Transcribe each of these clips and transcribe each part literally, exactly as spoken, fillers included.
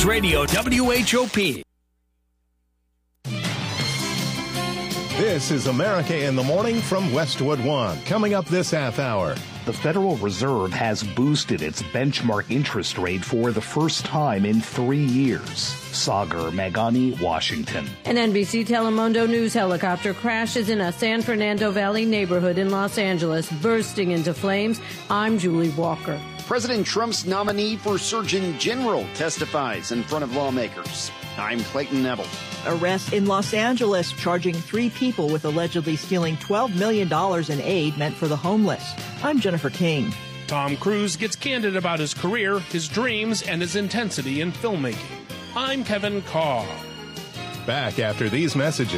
News Radio W H O P. This is America in the Morning from Westwood One. Coming up this half hour. The Federal Reserve has boosted its benchmark interest rate for the first time in three years. Sagar Meghani, Washington. An N B C Telemundo News helicopter crashes in a San Fernando Valley neighborhood in Los Angeles, bursting into flames. I'm Julie Walker. President Trump's nominee for Surgeon General testifies in front of lawmakers. I'm Clayton Neville. Arrest in Los Angeles charging three people with allegedly stealing twelve million dollars in aid meant for the homeless. I'm Jennifer King. Tom Cruise gets candid about his career, his dreams, and his intensity in filmmaking. I'm Kevin Carr. Back after these messages.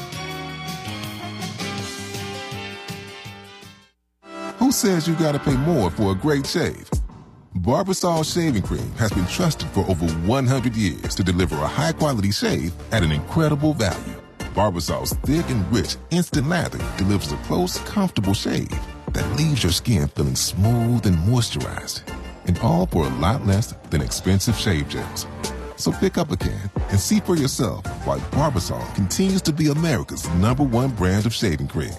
Who says you gotta pay more for a great shave? Barbasol Shaving Cream has been trusted for over one hundred years to deliver a high-quality shave at an incredible value. Barbasol's thick and rich instant lather delivers a close, comfortable shave that leaves your skin feeling smooth and moisturized, and all for a lot less than expensive shave gels. So pick up a can and see for yourself why Barbasol continues to be America's number one brand of shaving cream.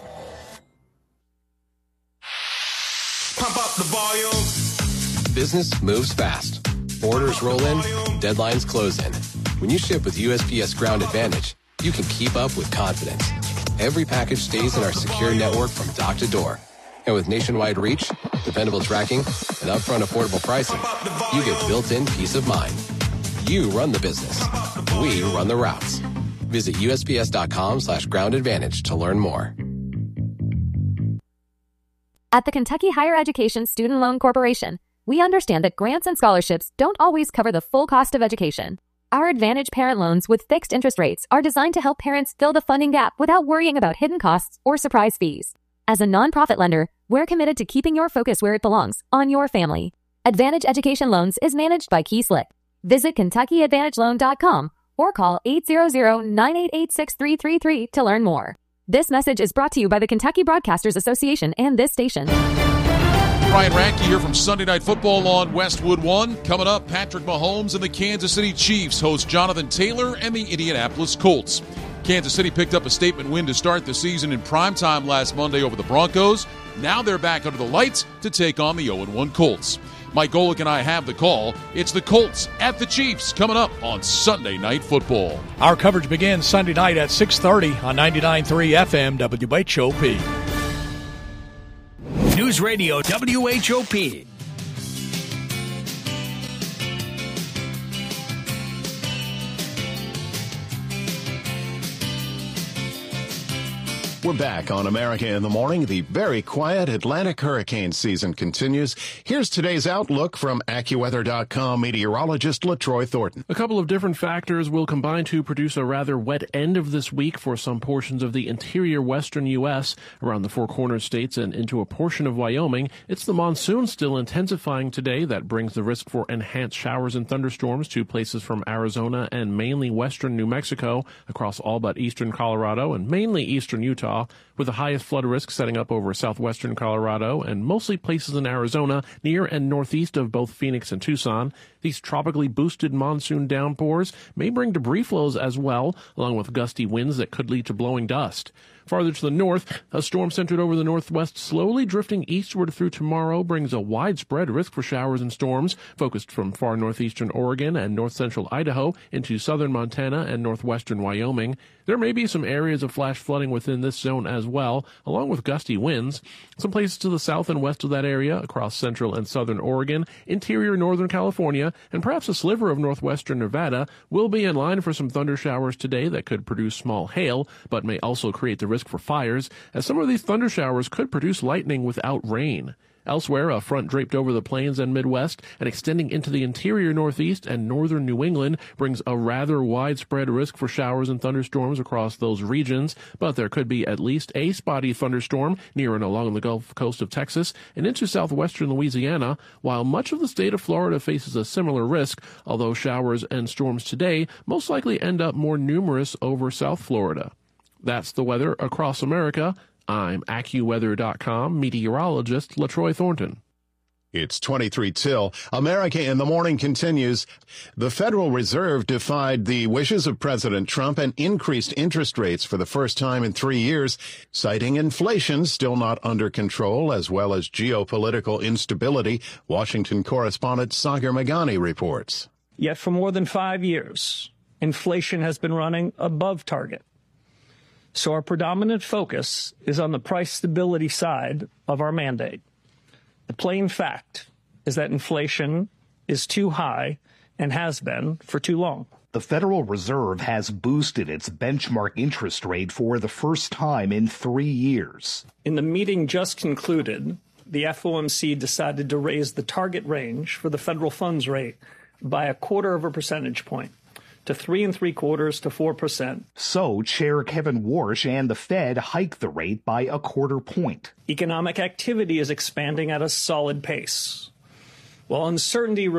Pump up the volume. Business moves fast. Orders roll in, deadlines close in. When you ship with U S P S Ground Advantage, you can keep up with confidence. Every package stays in our secure network from dock to door. And with nationwide reach, dependable tracking, and upfront affordable pricing, you get built-in peace of mind. You run the business. We run the routes. Visit U S P S dot com slash ground advantage to learn more. At the Kentucky Higher Education Student Loan Corporation, we understand that grants and scholarships don't always cover the full cost of education. Our Advantage Parent Loans with fixed interest rates are designed to help parents fill the funding gap without worrying about hidden costs or surprise fees. As a nonprofit lender, we're committed to keeping your focus where it belongs, on your family. Advantage Education Loans is managed by Key Slick. Visit Kentucky Advantage Loan dot com or call eight hundred, nine eight eight, six three three three to learn more. This message is brought to you by the Kentucky Broadcasters Association and this station. Ryan Radke here from Sunday Night Football on Westwood One. Coming up, Patrick Mahomes and the Kansas City Chiefs host Jonathan Taylor and the Indianapolis Colts. Kansas City picked up a statement win to start the season in primetime last Monday over the Broncos. Now they're back under the lights to take on the oh and one Colts. Mike Golick and I have the call. It's the Colts at the Chiefs coming up on Sunday Night Football. Our coverage begins Sunday night at six thirty on ninety-nine point three F M W H O P. News Radio W H O P. We're back on America in the Morning. The very quiet Atlantic hurricane season continues. Here's today's outlook from AccuWeather dot com meteorologist LaTroy Thornton. A couple of different factors will combine to produce a rather wet end of this week for some portions of the interior western U S, around the Four Corners states and into a portion of Wyoming. It's the monsoon still intensifying today that brings the risk for enhanced showers and thunderstorms to places from Arizona and mainly western New Mexico, across all but eastern Colorado and mainly eastern Utah, with the highest flood risk setting up over southwestern Colorado and mostly places in Arizona near and northeast of both Phoenix and Tucson. These tropically boosted monsoon downpours may bring debris flows as well, along with gusty winds that could lead to blowing dust. Farther to the north, a storm centered over the northwest slowly drifting eastward through tomorrow brings a widespread risk for showers and storms, focused from far northeastern Oregon and north-central Idaho into southern Montana and northwestern Wyoming. There may be some areas of flash flooding within this zone as well, along with gusty winds. Some places to the south and west of that area, across central and southern Oregon, interior northern California, and perhaps a sliver of northwestern Nevada will be in line for some thunder showers today that could produce small hail, but may also create the risk for fires, as some of these thunder showers could produce lightning without rain. Elsewhere, a front draped over the plains and Midwest and extending into the interior Northeast and northern New England brings a rather widespread risk for showers and thunderstorms across those regions, but there could be at least a spotty thunderstorm near and along the Gulf Coast of Texas and into southwestern Louisiana, while much of the state of Florida faces a similar risk, although showers and storms today most likely end up more numerous over South Florida. That's the weather across America. I'm AccuWeather dot com meteorologist LaTroy Thornton. It's twenty-three till. America in the Morning continues. The Federal Reserve defied the wishes of President Trump and increased interest rates for the first time in three years, citing inflation still not under control, as well as geopolitical instability. Washington correspondent Sagar Meghani reports. Yet for more than five years, inflation has been running above target. So our predominant focus is on the price stability side of our mandate. The plain fact is that inflation is too high and has been for too long. The Federal Reserve has boosted its benchmark interest rate for the first time in three years. In the meeting just concluded, the F O M C decided to raise the target range for the federal funds rate by a quarter of a percentage point, to three and three quarters to four percent. So Chair Kevin Warsh and the Fed hiked the rate by a quarter point. Economic activity is expanding at a solid pace. While uncertainty